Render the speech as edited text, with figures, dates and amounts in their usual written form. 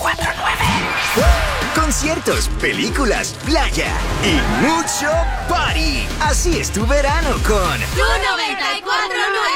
Conciertos, películas, playa y mucho party. Así es tu verano con Tu 94.9.